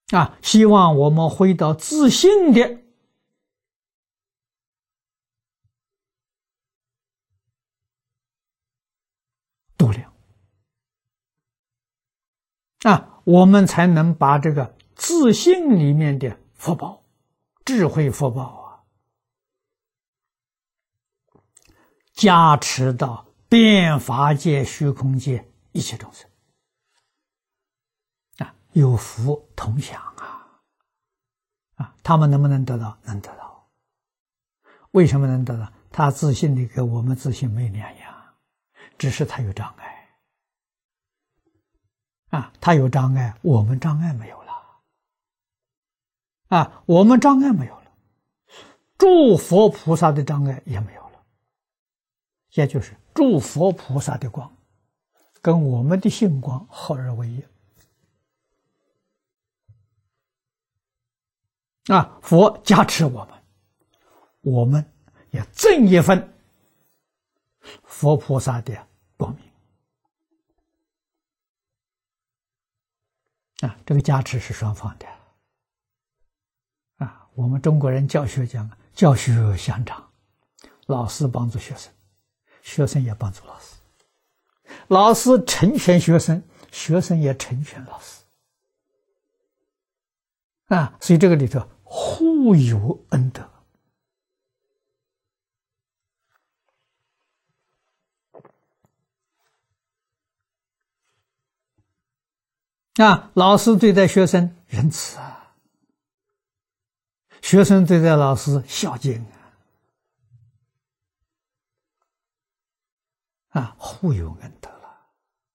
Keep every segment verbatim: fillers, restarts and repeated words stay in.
啊，希望我们回到自信的度量啊，我们才能把这个自信里面的福报、智慧福报啊，加持到遍法界、虚空界一切众生啊，有福同享啊啊，他们能不能得到？能得到。为什么能得到？他自信的跟我们自信没两样，只是他有障碍。啊，他有障碍，我们障碍没有了。啊，我们障碍没有了，诸佛菩萨的障碍也没有了，也就是诸佛菩萨的光跟我们的性光合而为一。啊，佛加持我们，我们也赠一份佛菩萨的光明。啊，这个加持是双方的。啊，我们中国人教学讲教学相长，老师帮助学生，学生也帮助老师，老师成全学生，学生也成全老师。啊，所以这个里头互有恩德。啊，老师对待学生仁慈啊，学生对待老师孝敬啊，啊，互有恩德了。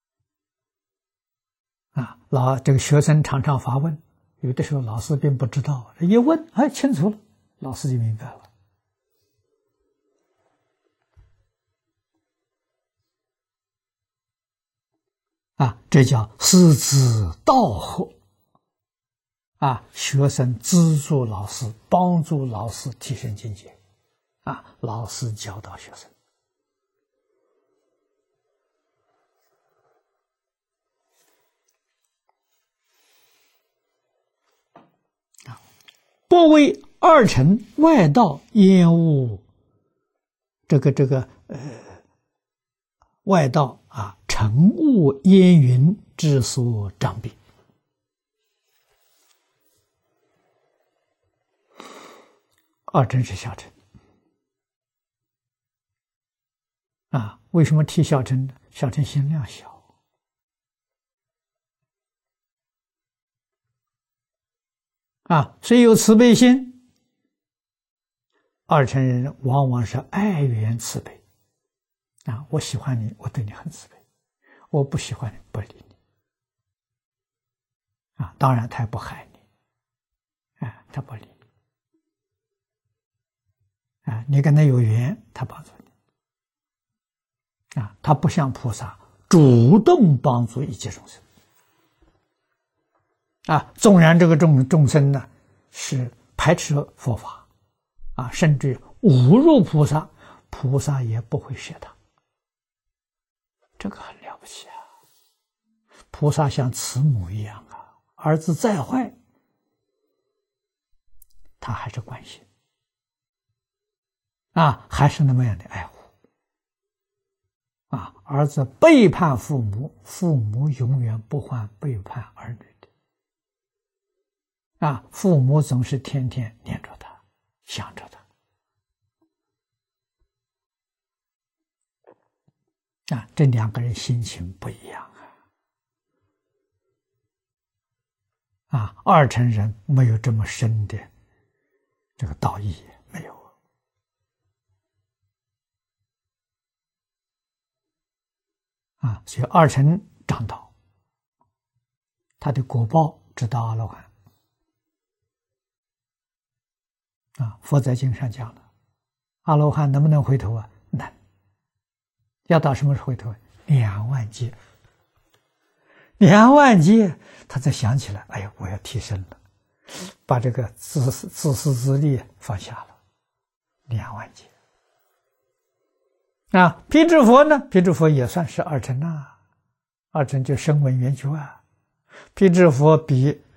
啊，老这个学生常常发问，有的时候老师并不知道，一问哎清楚了，老师就明白了。啊，这叫师资道合。啊，学生资助老师，帮助老师提升境界。啊，老师教导学生。啊，不为二乘外道厌恶这个这个呃外道啊。尘雾烟云之所障蔽。二乘是小乘啊，为什么提小乘呢？小乘心量小啊，谁有慈悲心？二乘人往往是爱缘慈悲啊，我喜欢你，我对你很慈悲。我不喜欢你，不理你啊！当然，他也不害你，啊，他不理你啊！你跟他有缘，他帮助你啊！他不像菩萨主动帮助一切众生啊！纵然这个众众生呢是排斥佛法啊，甚至侮辱菩萨，菩萨也不会学他。这个很了不起啊！菩萨像慈母一样啊，儿子再坏，他还是关心啊，还是那么样的爱护啊。儿子背叛父母，父母永远不会背叛儿女的啊。父母总是天天念着他，想着他。啊，这两个人心情不一样啊！啊，二乘人没有这么深的这个道义，没有啊。所以二乘长道，他的果报直到阿罗汉啊。佛在经上讲了，阿罗汉能不能回头啊？能。要到什么时候回头？两万劫，两万劫，他才想起来，哎呀，我要提升了，把这个自私自私自利放下了，两万劫。啊，辟支佛呢？辟支佛也算是二乘啊，二乘就声闻缘觉啊。辟支佛比